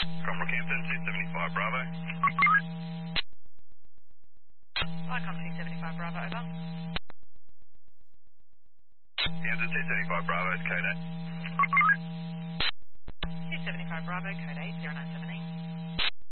From Rockhampton, 275 Bravo. Welcome 275 Bravo, over. Kansas 275 Bravo, code 8. 275 Bravo, code 8, 0978.